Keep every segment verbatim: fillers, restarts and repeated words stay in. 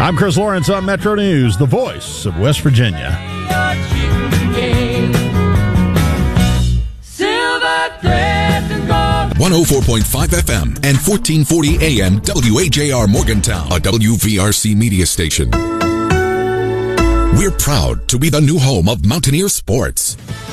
I'm Chris Lawrence on Metro News, the voice of West Virginia. one oh four point five F M and fourteen forty A M W A J R Morgantown, a W V R C media station. We're proud to be the new home of Mountaineer sports.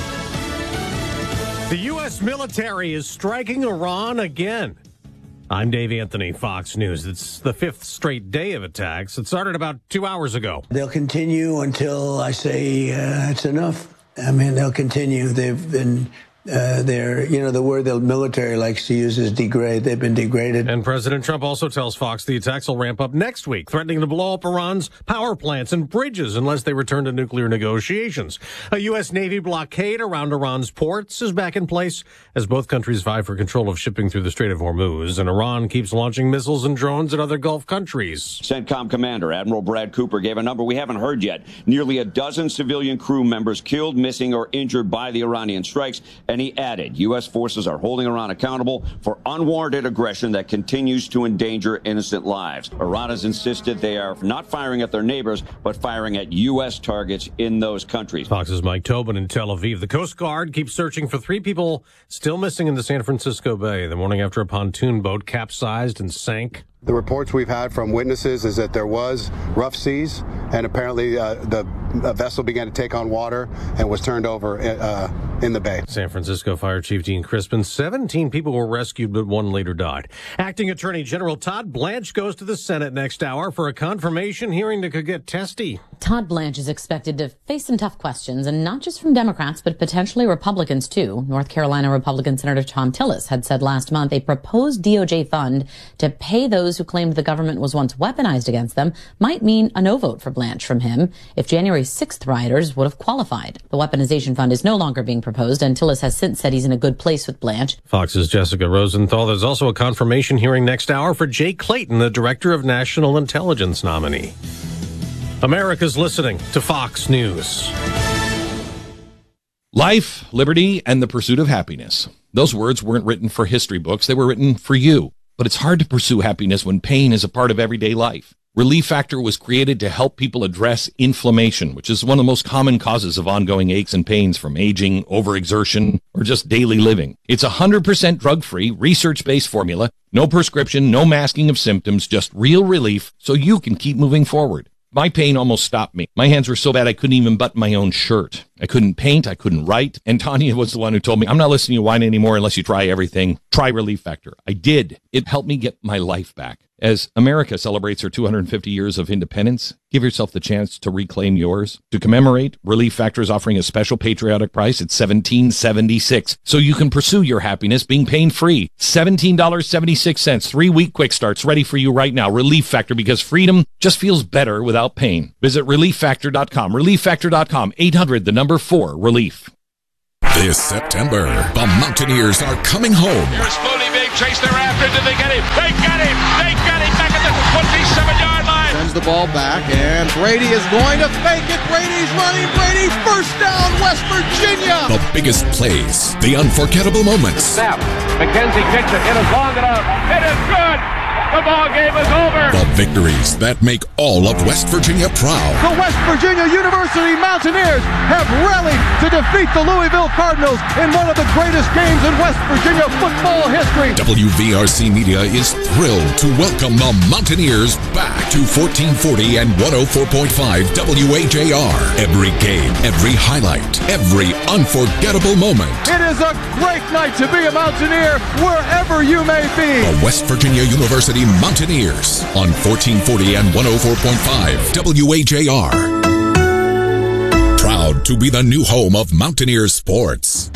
The U S military is striking Iran again. I'm Dave Anthony, Fox News. It's the fifth straight day of attacks. It started about two hours ago. They'll continue until I say uh, it's enough. I mean, they'll continue. They've been... Uh, they're, you know, the word the military likes to use is degrade. They've been degraded. And President Trump also tells Fox the attacks will ramp up next week, threatening to blow up Iran's power plants and bridges unless they return to nuclear negotiations. A U S. Navy blockade around Iran's ports is back in place as both countries vie for control of shipping through the Strait of Hormuz, and Iran keeps launching missiles and drones at other Gulf countries. CENTCOM Commander Admiral Brad Cooper gave a number we haven't heard yet. Nearly a dozen civilian crew members killed, missing, or injured by the Iranian strikes. And he added, U S forces are holding Iran accountable for unwarranted aggression that continues to endanger innocent lives. Iran has insisted they are not firing at their neighbors, but firing at U S targets in those countries. Fox's Mike Tobin in Tel Aviv. The Coast Guard keeps searching for three people still missing in the San Francisco Bay the morning after a pontoon boat capsized and sank. The reports we've had from witnesses is that there was rough seas, and apparently uh, the a vessel began to take on water and was turned over uh, in the bay. San Francisco Fire Chief Dean Crispin. seventeen people were rescued, but one later died. Acting Attorney General Todd Blanche goes to the Senate next hour for a confirmation hearing that could get testy. Todd Blanche is expected to face some tough questions, and not just from Democrats, but potentially Republicans, too. North Carolina Republican Senator Tom Tillis had said last month a proposed D O J fund to pay those who claimed the government was once weaponized against them might mean a no vote for Blanche from him if January sixth rioters would have qualified. The weaponization fund is no longer being proposed, and Tillis has since said he's in a good place with Blanche. Fox's Jessica Rosenthal. There's also a confirmation hearing next hour for Jay Clayton, the Director of National Intelligence nominee. America's listening to Fox News. Life, liberty, and the pursuit of happiness. Those words weren't written for history books. They were written for you. But it's hard to pursue happiness when pain is a part of everyday life. Relief Factor was created to help people address inflammation, which is one of the most common causes of ongoing aches and pains from aging, overexertion, or just daily living. It's a one hundred percent drug-free, research-based formula. No prescription, no masking of symptoms, just real relief so you can keep moving forward. My pain almost stopped me. My hands were so bad I couldn't even button my own shirt. I couldn't paint. I couldn't write. And Tanya was the one who told me, I'm not listening to you whine anymore unless you try everything. Try Relief Factor. I did. It helped me get my life back. As America celebrates her two hundred fifty years of independence, give yourself the chance to reclaim yours. To commemorate, Relief Factor is offering a special patriotic price at seventeen dollars and seventy-six cents, so you can pursue your happiness being pain-free. seventeen dollars and seventy-six cents, three-week quick starts ready for you right now. Relief Factor, because freedom just feels better without pain. Visit relief factor dot com. relief factor dot com. eight hundred, the number four, relief. This September, the Mountaineers are coming home. Here's Flooney being chased thereafter. Did they get him? They got him! They got him back at the twenty-seven-yard line. Sends the ball back, and Brady is going to fake it. Brady's running. Brady, first down, West Virginia. The biggest plays, the unforgettable moments. Snap. McKenzie kicks it. It is long enough. It is good. The ball game is over. The victories that make all of West Virginia proud. The West Virginia University Mountaineers have rallied to defeat the Louisville Cardinals in one of the greatest games in West Virginia football history. W V R C Media is thrilled to welcome the Mountaineers back to fourteen forty and one oh four point five W A J R. Every game, every highlight, every unforgettable moment. It is a great night to be a Mountaineer wherever you may be. The West Virginia University Mountaineers on fourteen forty and one oh four point five W A J R. Proud to be the new home of Mountaineer sports.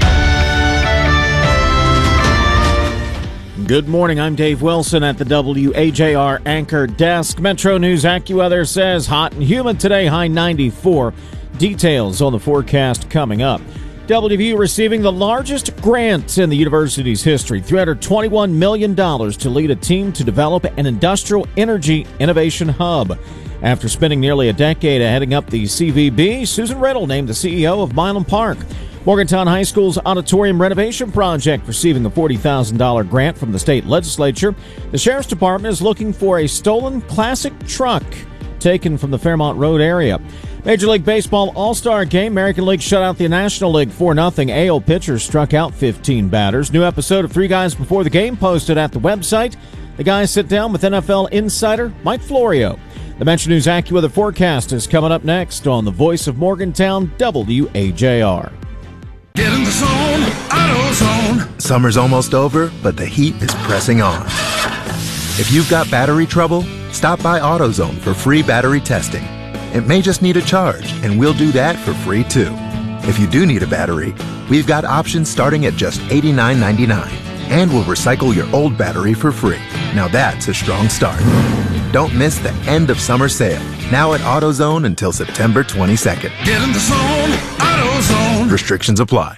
Good morning, I'm Dave Wilson at the W A J R Anchor Desk. Metro News AccuWeather says hot and humid today, high ninety-four. Details on the forecast coming up. W V U receiving the largest grant in the university's history, three hundred twenty-one million dollars to lead a team to develop an industrial energy innovation hub. After spending nearly a decade heading up the C V B, Susan Riddle named the C E O of Milam Park. Morgantown High School's auditorium renovation project receiving a forty thousand dollars grant from the state legislature. The Sheriff's Department is looking for a stolen classic truck taken from the Fairmont Road area. Major League Baseball All-Star Game. American League shut out the National League four nothing. A L pitchers struck out fifteen batters. New episode of Three Guys Before the Game posted at the website. The guys sit down with N F L insider Mike Florio. The Metro News AccuWeather forecast is coming up next on the Voice of Morgantown, W A J R. Get in the zone, AutoZone. Summer's almost over, but the heat is pressing on. If you've got battery trouble, stop by AutoZone for free battery testing. It may just need a charge, and we'll do that for free too. If you do need a battery, we've got options starting at just eighty-nine ninety-nine, and we'll recycle your old battery for free. Now that's a strong start. Don't miss the end of summer sale, now at AutoZone until September twenty-second. Get in the zone, AutoZone. Restrictions apply.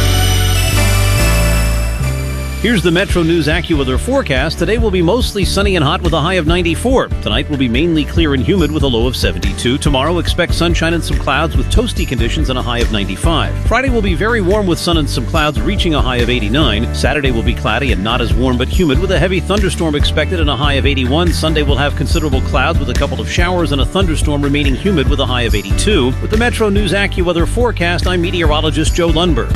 Here's the Metro News AccuWeather forecast. Today will be mostly sunny and hot with a high of ninety-four. Tonight will be mainly clear and humid with a low of seventy-two. Tomorrow, expect sunshine and some clouds with toasty conditions and a high of ninety-five. Friday will be very warm with sun and some clouds reaching a high of eighty-nine. Saturday will be cloudy and not as warm but humid with a heavy thunderstorm expected and a high of eighty-one. Sunday will have considerable clouds with a couple of showers and a thunderstorm remaining humid with a high of eighty-two. With the Metro News AccuWeather forecast, I'm meteorologist Joe Lundberg.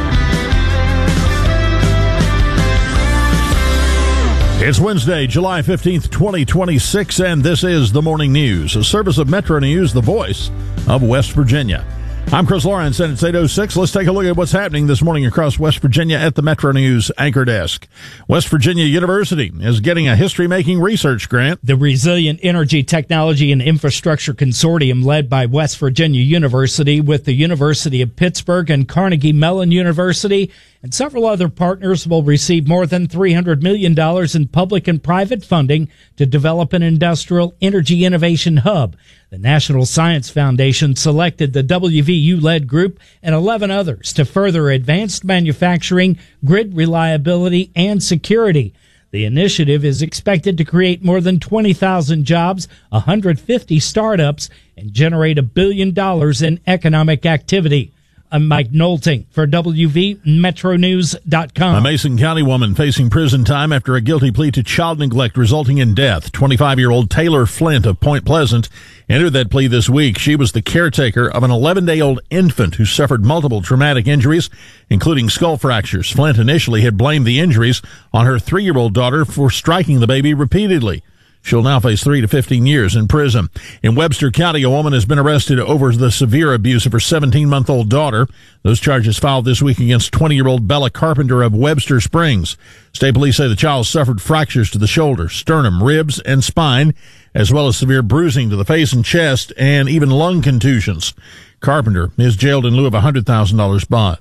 It's Wednesday, July fifteenth, twenty twenty-six, and this is the Morning News, a service of Metro News, the voice of West Virginia. I'm Chris Lawrence, and it's eight oh six. Let's take a look at what's happening this morning across West Virginia at the Metro News Anchor Desk. West Virginia University is getting a history-making research grant. The Resilient Energy Technology and Infrastructure Consortium, led by West Virginia University with the University of Pittsburgh and Carnegie Mellon University, and several other partners, will receive more than three hundred million dollars in public and private funding to develop an industrial energy innovation hub. The National Science Foundation selected the W V U-led group and eleven others to further advanced manufacturing, grid reliability, and security. The initiative is expected to create more than twenty thousand jobs, one hundred fifty startups, and generate a billion dollars in economic activity. I'm Mike Nolting for W V Metro News dot com. A Mason County woman facing prison time after a guilty plea to child neglect resulting in death. twenty-five-year-old Taylor Flint of Point Pleasant entered that plea this week. She was the caretaker of an eleven-day-old infant who suffered multiple traumatic injuries, including skull fractures. Flint initially had blamed the injuries on her three-year-old daughter for striking the baby repeatedly. She'll now face three to fifteen years in prison. In Webster County, a woman has been arrested over the severe abuse of her seventeen-month-old daughter. Those charges filed this week against twenty-year-old Bella Carpenter of Webster Springs. State police say the child suffered fractures to the shoulder, sternum, ribs, and spine, as well as severe bruising to the face and chest, and even lung contusions. Carpenter is jailed in lieu of a one hundred thousand dollars bond.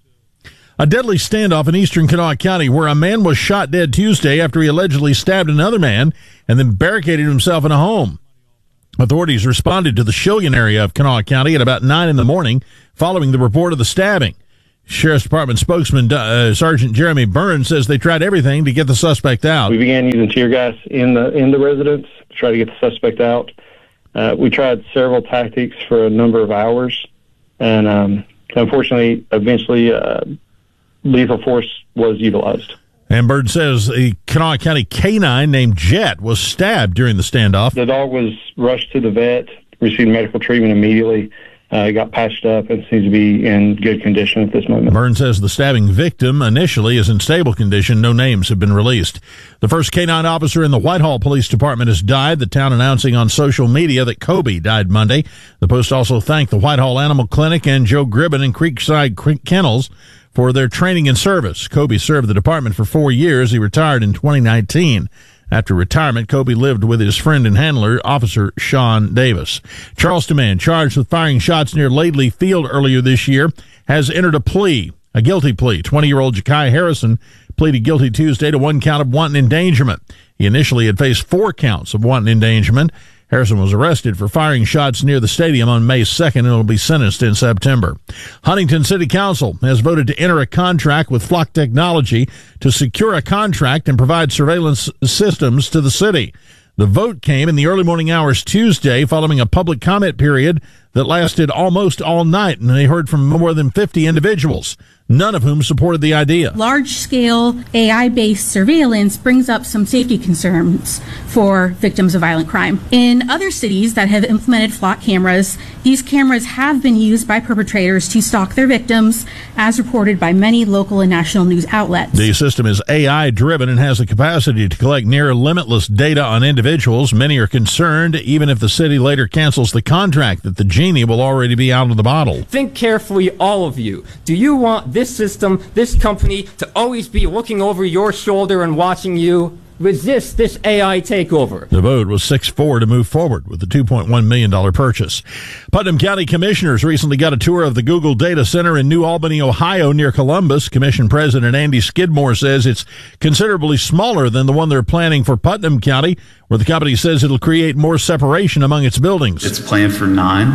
A deadly standoff in eastern Kanawha County where a man was shot dead Tuesday after he allegedly stabbed another man and then barricaded himself in a home. Authorities responded to the Shillian area of Kanawha County at about nine in the morning following the report of the stabbing. Sheriff's Department spokesman uh, Sergeant Jeremy Byrne says they tried everything to get the suspect out. We began using tear gas in the in the residence to try to get the suspect out. Uh, we tried several tactics for a number of hours, and um, unfortunately, eventually, uh, lethal force was utilized. And Bird says a Kanawha County canine named Jet was stabbed during the standoff. The dog was rushed to the vet, received medical treatment immediately. Uh, it got patched up and seems to be in good condition at this moment. Byrne says the stabbing victim initially is in stable condition. No names have been released. The first canine officer in the Whitehall Police Department has died, the town announcing on social media that Kobe died Monday. The Post also thanked the Whitehall Animal Clinic and Joe Gribben and Creekside Kennels for their training and service. Kobe served the department for four years. He retired in twenty nineteen. After retirement, Kobe lived with his friend and handler, Officer Sean Davis. Charleston man charged with firing shots near Laidley Field earlier this year has entered a plea, a guilty plea. twenty-year-old Ja'Kai Harrison pleaded guilty Tuesday to one count of wanton endangerment. He initially had faced four counts of wanton endangerment. Harrison was arrested for firing shots near the stadium on May second and will be sentenced in September. Huntington City Council has voted to enter a contract with Flock Technology to secure a contract and provide surveillance systems to the city. The vote came in the early morning hours Tuesday following a public comment period that lasted almost all night, and they heard from more than fifty individuals. none of whom supported the idea. Large-scale A I-based surveillance brings up some safety concerns for victims of violent crime. In other cities that have implemented flock cameras, these cameras have been used by perpetrators to stalk their victims, as reported by many local and national news outlets. The system is A I-driven and has the capacity to collect near limitless data on individuals. Many are concerned, even if the city later cancels the contract, that the genie will already be out of the bottle. Think carefully, all of you. Do you want this system, this company, to always be looking over your shoulder and watching you? Resist this A I takeover. The vote was six four to move forward with the two point one million dollars purchase. Putnam County commissioners recently got a tour of the Google Data Center in New Albany, Ohio, near Columbus. Commission President Andy Skidmore says it's considerably smaller than the one they're planning for Putnam County, where the company says it'll create more separation among its buildings. It's planned for nine.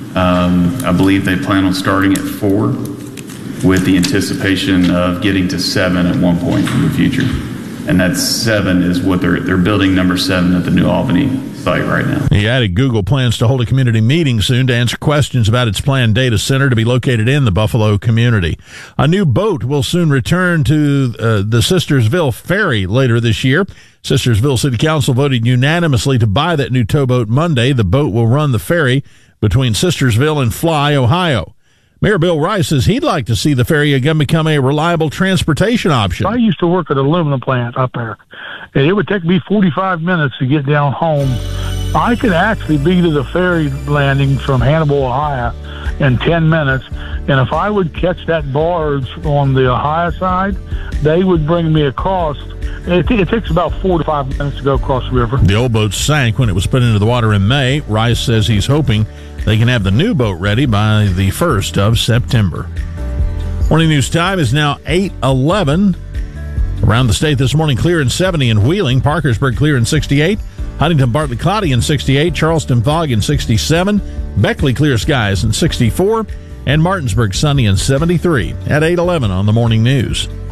Um, I believe they plan on starting at four, with the anticipation of getting to seven at one point in the future. And that seven is what they're they're building number seven at the New Albany site right now. He added Google plans to hold a community meeting soon to answer questions about its planned data center to be located in the Buffalo community. A new boat will soon return to uh, the Sistersville Ferry later this year. Sistersville City Council voted unanimously to buy that new towboat Monday. The boat will run the ferry between Sistersville and Fly, Ohio. Mayor Bill Rice says he'd like to see the ferry again become a reliable transportation option. I used to work at an aluminum plant up there, and it would take me forty-five minutes to get down home. I could actually be to the ferry landing from Hannibal, Ohio in ten minutes, and if I would catch that barge on the Ohio side, they would bring me across. It, it takes about four to five minutes to go across the river. The old boat sank when it was put into the water in May. Rice says he's hoping they can have the new boat ready by the first of September. Morning news time is now eight eleven. Around the state this morning, clear in seventy in Wheeling, Parkersburg clear in sixty-eight, Huntington partly cloudy in sixty-eight, Charleston fog in sixty-seven, Beckley clear skies in sixty-four, and Martinsburg sunny in seventy-three at eight eleven on the morning news.